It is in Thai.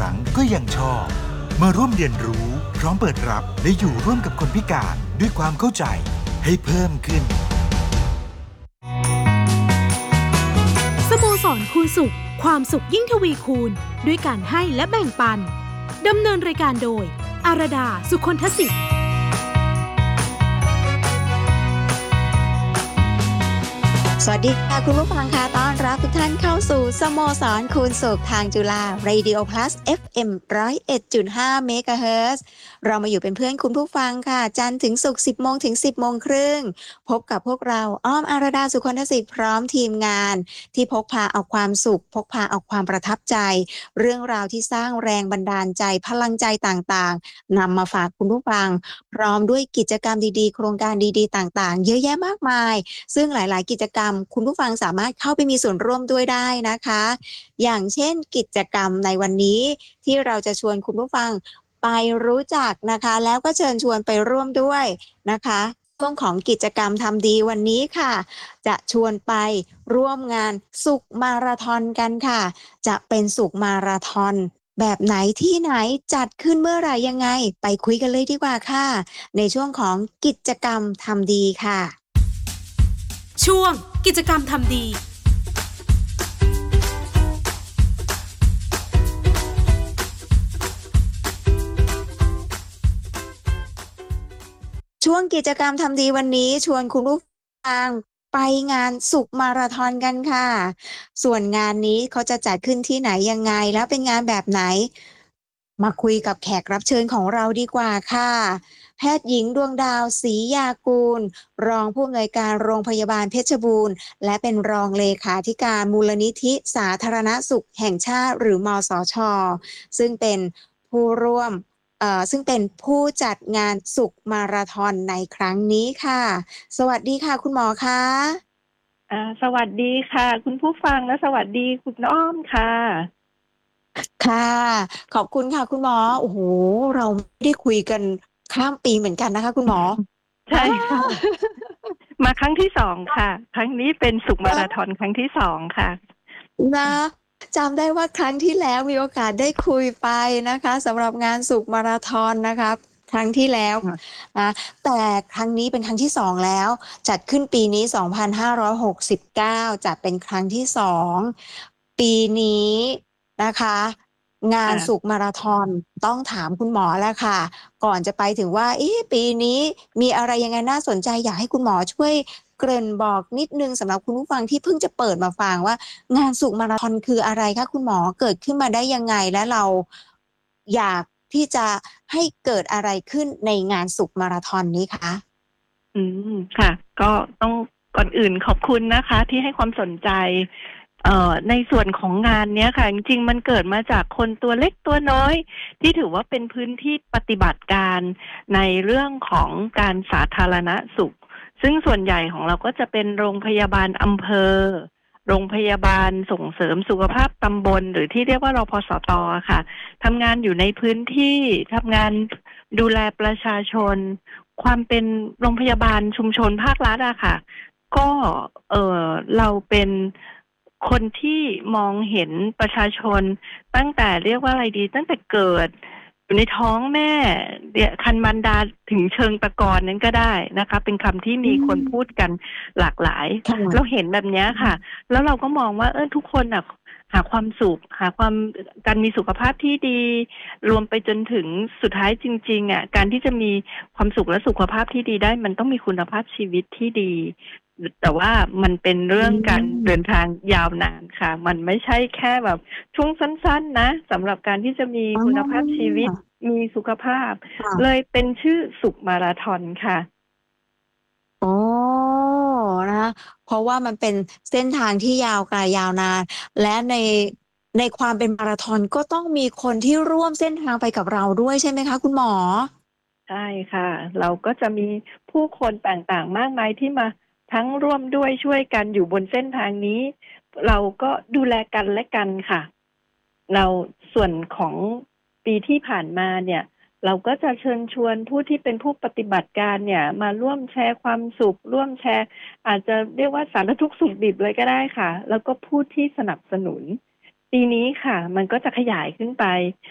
รั้งก็ยังชอบมาร่วมเรียนรู้พร้อมเปิดรับและอยู่ร่วมกับคนพิการด้วยความเข้าใจให้เพิ่มขึ้นสโมสรคูณสุขความสุขยิ่งทวีคูณด้วยการให้และแบ่งปันดำเนินรายการโดยอารดาสุคนทศิษย์สวัสดีค่ะคุณผู้ฟังค่ะต้อนรับทุกท่านเข้าสู่สโมสรคูณสุขทางจุฬา Radio Plus FM 101.5 เมกะเฮิรตซ์เรามาอยู่เป็นเพื่อนคุณผู้ฟังค่ะจันทร์ถึงศุกร์ 10 โมงถึง 10 โมงครึ่งพบกับพวกเราอ้อมอารดาสุคนทศิษย์พร้อมทีมงานที่พกพาเอาความสุขพกพาเอาความประทับใจเรื่องราวที่สร้างแรงบันดาลใจพลังใจต่างๆนำมาฝากคุณผู้ฟังพร้อมด้วยกิจกรรมดีๆโครงการดีๆต่างๆเยอะแยะมากมายซึ่งหลายๆกิจกรรมคุณผู้ฟังสามารถเข้าไปมีส่วนร่วมด้วยได้นะคะอย่างเช่นกิจกรรมในวันนี้ที่เราจะชวนคุณผู้ฟังไปรู้จักนะคะแล้วก็เชิญชวนไปร่วมด้วยนะคะช่วงของกิจกรรมทำดีวันนี้ค่ะจะชวนไปร่วมงานสุขมาราธอนกันค่ะจะเป็นสุขมาราธอนแบบไหนที่ไหนจัดขึ้นเมื่อไหร่ยังไงไปคุยกันเลยดีกว่าค่ะในช่วงของกิจกรรมทำดีค่ะช่วงกิจกรรมทำดีช่วงกิจกรรมทำดีวันนี้ชวนคุณผู้ฟังไปงานสุขมาราธอนกันค่ะส่วนงานนี้เขาจะจัดขึ้นที่ไหนยังไงแล้วเป็นงานแบบไหนมาคุยกับแขกรับเชิญของเราดีกว่าค่ะแพทย์หญิงดวงดาวศรียากูลรองผู้อำนวยการโรงพยาบาลเพชรบูรณ์และเป็นรองเลขาธิการมูลนิธิสาธารณสุขแห่งชาติหรือมสช.ซึ่งเป็นผู้ร่วมซึ่งเป็นผู้จัดงานสุขมาราธอนในครั้งนี้ค่ะสวัสดีค่ะคุณหมอคะสวัสดีค่ะคุณผู้ฟังและสวัสดีคุณอ้อมค่ะค่ะขอบคุณค่ะคุณหมอโอ้โหเราไม่ได้คุยกันข้ามปีเหมือนกันนะคะคุณหมอใช่ค่ะมาครั้งที่2ค่ะครั้งนี้เป็นสุขมาราธอนครั้งที่2ค่ะนะจำได้ว่าครั้งที่แล้วมีโอกาสได้คุยไปนะคะสำหรับงานสุขมาราธอนนะคะครั้งที่แล้วนะแต่ครั้งนี้เป็นครั้งที่2แล้วจัดขึ้นปีนี้2569จัดเป็นครั้งที่2ปีนี้นะคะงานสุขมาราธอนต้องถามคุณหมอแล้วค่ะก่อนจะไปถึงว่าปีนี้มีอะไรยังไงน่าสนใจอยากให้คุณหมอช่วยเกริ่นบอกนิดนึงสำหรับคุณผู้ฟังที่เพิ่งจะเปิดมาฟังว่างานสุขมาราธอนคืออะไรคะคุณหมอเกิดขึ้นมาได้ยังไงและเราอยากที่จะให้เกิดอะไรขึ้นในงานสุขมาราธอนนี้คะค่ะก็ต้องก่อนอื่นขอบคุณนะคะที่ให้ความสนใจในส่วนของงานเนี้ยค่ะจริงๆมันเกิดมาจากคนตัวเล็กตัวน้อยที่ถือว่าเป็นพื้นที่ปฏิบัติการในเรื่องของการสาธารณสุขซึ่งส่วนใหญ่ของเราก็จะเป็นโรงพยาบาลอำเภอโรงพยาบาลส่งเสริมสุขภาพตำบลหรือที่เรียกว่ารพสต.ค่ะทำงานอยู่ในพื้นที่ทำงานดูแลประชาชนความเป็นโรงพยาบาลชุมชนภาครัฐอะค่ะก็เราเป็นคนที่มองเห็นประชาชนตั้งแต่เรียกว่าอะไรดีตั้งแต่เกิดอยู่ในท้องแม่คันมารดาถึงเชิงตะกอนนั้นก็ได้นะคะเป็นคำที่มีคนพูดกันหลากหลายเราเห็นแบบนี้ค่ะแล้วเราก็มองว่าทุกคนอะหาความสุขหาความการมีสุขภาพที่ดีรวมไปจนถึงสุดท้ายจริงๆอะการที่จะมีความสุขและสุขภาพที่ดีได้มันต้องมีคุณภาพชีวิตที่ดีแต่ว่ามันเป็นเรื่องการเดินทางยาวนานค่ะมันไม่ใช่แค่แบบช่วงสั้นๆนะสำหรับการที่จะมีคุณภาพชีวิตมีสุขภาพเลยเป็นชื่อสุขมาราธอนค่ะอ๋อนะเพราะว่ามันเป็นเส้นทางที่ยาวไกลยาวนานและในความเป็นมาราธอนก็ต้องมีคนที่ร่วมเส้นทางไปกับเราด้วยใช่ไหมคะคุณหมอใช่ค่ะเราก็จะมีผู้คนต่างๆมากมายที่มาทั้งร่วมด้วยช่วยกันอยู่บนเส้นทางนี้เราก็ดูแลกันและกันค่ะเราส่วนของปีที่ผ่านมาเนี่ยเราก็จะเชิญชวนผู้ที่เป็นผู้ปฏิบัติการเนี่ยมาร่วมแชร์ความสุขร่วมแชร์อาจจะเรียกว่าสารทุกข์สุขดิบเลยก็ได้ค่ะแล้วก็ผู้ที่สนับสนุนปีนี้ค่ะมันก็จะขยายขึ้นไป